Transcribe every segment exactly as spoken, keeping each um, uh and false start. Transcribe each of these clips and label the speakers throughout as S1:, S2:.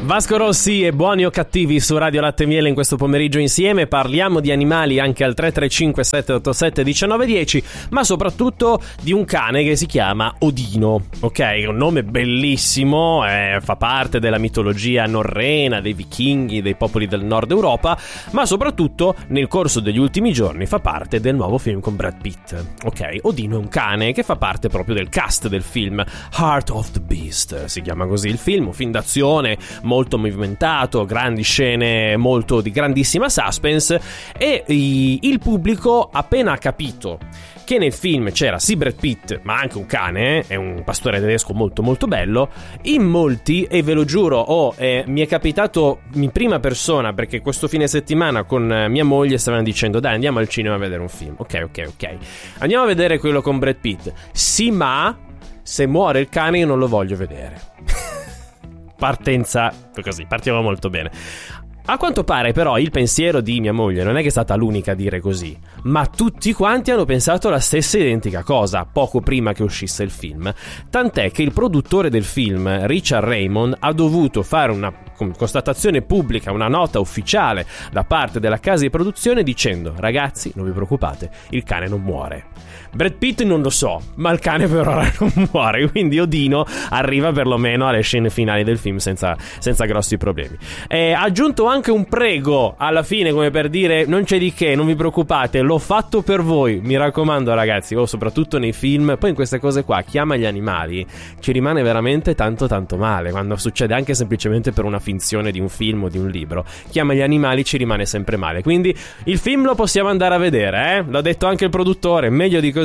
S1: Vasco Rossi e Buoni o Cattivi su Radio Latte e Miele in questo pomeriggio insieme. Parliamo di animali anche al tre tre cinque sette otto sette uno nove uno zero, ma soprattutto di un cane che si chiama Odino. Ok, un nome bellissimo, eh, fa parte della mitologia norrena, dei vichinghi, dei popoli del nord Europa, ma soprattutto nel corso degli ultimi giorni fa parte del nuovo film con Brad Pitt. Ok, Odino è un cane che fa parte proprio del cast del film Heart of the Beast, si chiama così il film, un film d'azione molto movimentato, grandi scene, molto di grandissima suspense, e i, il pubblico appena ha capito che nel film c'era sì Brad Pitt ma anche un cane, eh, è un pastore tedesco molto molto bello, in molti, e ve lo giuro, oh, eh, mi è capitato in prima persona perché questo fine settimana con mia moglie stavano dicendo dai andiamo al cinema a vedere un film, ok ok ok andiamo a vedere quello con Brad Pitt, sì ma se muore il cane io non lo voglio vedere. Partenza così, partiamo molto bene. A quanto pare però il pensiero di mia moglie non è che è stata l'unica a dire così, ma tutti quanti hanno pensato la stessa identica cosa poco prima che uscisse il film, tant'è che il produttore del film, Richard Raymond, ha dovuto fare una constatazione pubblica, una nota ufficiale da parte della casa di produzione dicendo ragazzi non vi preoccupate, il cane non muore. Brad Pitt non lo so, ma il cane per ora non muore, quindi Odino arriva perlomeno alle scene finali del film senza, senza grossi problemi. E ha aggiunto anche un prego alla fine, come per dire non c'è di che, non vi preoccupate, l'ho fatto per voi, mi raccomando ragazzi, o soprattutto nei film, poi in queste cose qua, chi ama gli animali ci rimane veramente tanto tanto male, quando succede anche semplicemente per una finzione di un film o di un libro, chi ama gli animali ci rimane sempre male, quindi il film lo possiamo andare a vedere, eh? L'ha detto anche il produttore, meglio di così.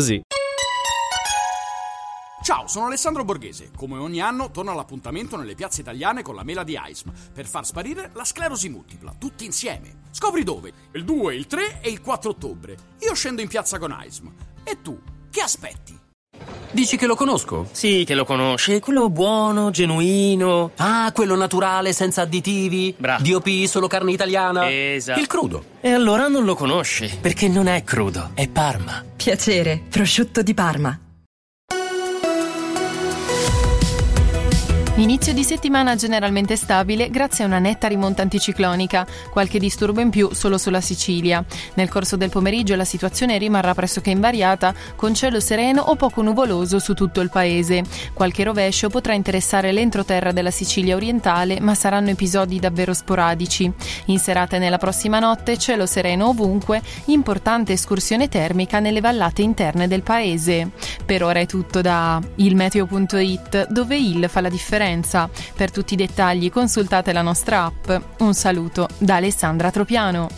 S2: Ciao, sono Alessandro Borghese. Come ogni anno torno all'appuntamento nelle piazze italiane con la mela di A I S M per far sparire la sclerosi multipla, tutti insieme. Scopri dove? Il due, il tre e il quattro ottobre. Io scendo in piazza con A I S M. E tu, che aspetti?
S3: Dici che lo conosco?
S4: Sì, che lo conosci. Quello buono, genuino.
S3: Ah, quello naturale, senza additivi.
S4: Bravo.
S3: D O P, solo carne italiana.
S4: Esatto.
S3: Il crudo.
S4: E allora non lo conosci, perché non è crudo, è Parma.
S5: Piacere, prosciutto di Parma.
S6: Inizio di settimana generalmente stabile grazie a una netta rimonta anticiclonica, qualche disturbo in più solo sulla Sicilia. Nel corso del pomeriggio la situazione rimarrà pressoché invariata, con cielo sereno o poco nuvoloso su tutto il paese. Qualche rovescio potrà interessare l'entroterra della Sicilia orientale, ma saranno episodi davvero sporadici. In serata e nella prossima notte cielo sereno ovunque, importante escursione termica nelle vallate interne del paese. Per ora è tutto da ilmeteo punto it, dove il fa la differenza. Per tutti i dettagli consultate la nostra app. Un saluto da Alessandra Tropiano.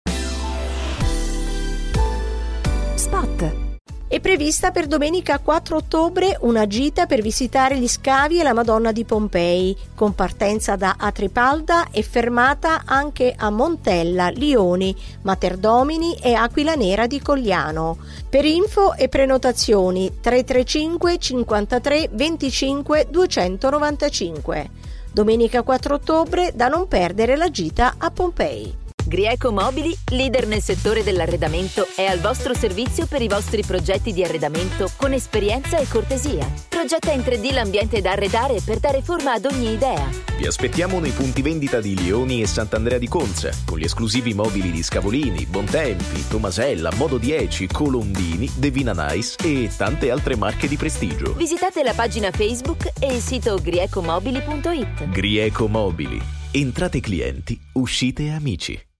S5: Spot.
S7: È prevista per domenica quattro ottobre una gita per visitare gli scavi e la Madonna di Pompei, con partenza da Atripalda e fermata anche a Montella, Lioni, Materdomini e Aquila Nera di Cogliano. Per info e prenotazioni tre tre cinque cinquantatré venticinque duecentonovantacinque. Domenica quattro ottobre, da non perdere la gita a Pompei.
S8: Grieco Mobili, leader nel settore dell'arredamento, è al vostro servizio per i vostri progetti di arredamento con esperienza e cortesia. Progetta in tre D l'ambiente da arredare per dare forma ad ogni idea.
S9: Vi aspettiamo nei punti vendita di Lioni e Sant'Andrea di Conza, con gli esclusivi mobili di Scavolini, Bontempi, Tomasella, Modo dieci, Colombini, Devina Nice e tante altre marche di prestigio.
S8: Visitate la pagina Facebook e il sito griecomobili punto it.
S9: Grieco Mobili. Entrate clienti, uscite amici.